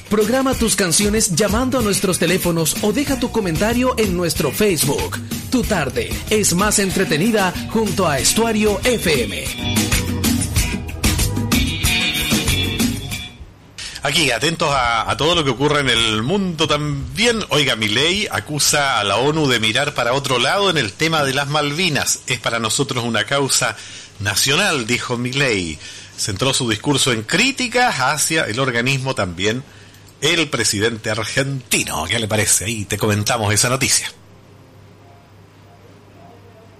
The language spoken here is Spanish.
Programa tus canciones llamando a nuestros teléfonos o deja tu comentario en nuestro Facebook. Tu tarde es más entretenida junto a Estuario FM. Aquí, atentos a todo lo que ocurre en el mundo también. Oiga, Milei acusa a la ONU de mirar para otro lado en el tema de las Malvinas. Es para nosotros una causa nacional, dijo Milei. Centró su discurso en críticas hacia el organismo también el presidente argentino. ¿Qué le parece? Ahí te comentamos esa noticia.